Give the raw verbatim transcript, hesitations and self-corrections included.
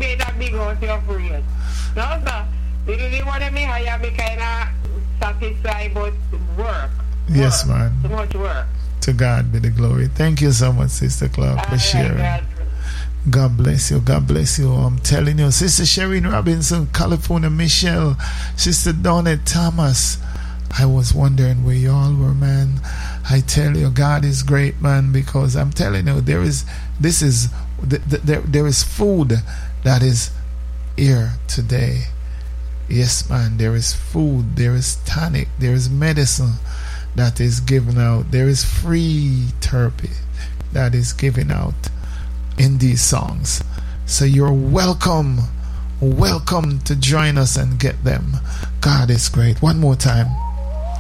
made a big house you're afraid. No, sir. You didn't want me hire me kind of satisfied but work. Yes, work. man. Too much work. To God be the glory. Thank you so much, Sister Clark, for sharing. Right, God bless you. God bless you. I'm telling you, Sister Shereen Robinson, California, Michelle, Sister Donette Thomas. I was wondering where you all were, man. I tell you, God is great, man, because I'm telling you, there is, this is, there, there is food that is here today. Yes, man, there is food, there is tonic, there is medicine that is given out. There is free therapy that is given out in these songs. So you're welcome, welcome to join us and get them. God is great. One more time.